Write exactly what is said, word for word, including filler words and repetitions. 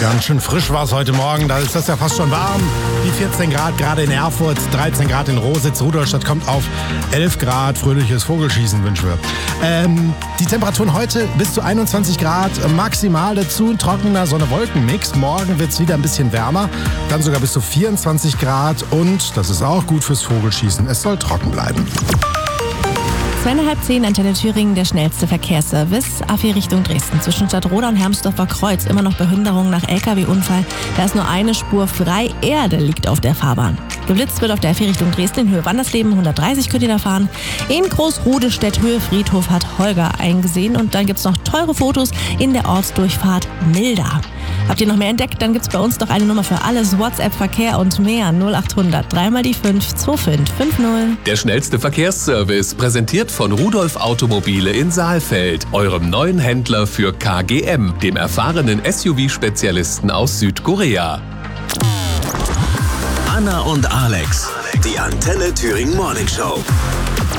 Ganz schön frisch war es heute Morgen, da ist das ja fast schon warm. Die vierzehn Grad gerade in Erfurt, dreizehn Grad in Rositz, Rudolstadt kommt auf elf Grad, fröhliches Vogelschießen wünschen wir. Ähm, die Temperaturen heute bis zu einundzwanzig Grad, maximal dazu ein trockener Sonne-Wolken-Mix. Morgen wird es wieder ein bisschen wärmer, dann sogar bis zu vierundzwanzig Grad und, das ist auch gut fürs Vogelschießen, es soll trocken bleiben. Zweieinhalb zehn, Antenne Thüringen, der schnellste Verkehrsservice. A vier Richtung Dresden. Zwischen Stadtroda und Hermsdorfer Kreuz immer noch Behinderung nach L K W-Unfall. Da ist nur eine Spur frei. Erde liegt auf der Fahrbahn. Geblitzt wird auf der A vier Richtung Dresden in Höhe Wandersleben. hundertdreißig könnt ihr da fahren. In Großrudestedt Höhe Friedhof hat Holger eingesehen. Und dann gibt's noch teure Fotos in der Ortsdurchfahrt Milda. Habt ihr noch mehr entdeckt? Dann gibt's bei uns doch eine Nummer für alles. WhatsApp, Verkehr und mehr. null achthundert, dreimal die fünf, zwei fünf fünf null. Der schnellste Verkehrsservice, präsentiert von Rudolf Automobile in Saalfeld, eurem neuen Händler für K G M, dem erfahrenen S U V-Spezialisten aus Südkorea. Anna und Alex, die Antenne Thüringen Morning Show.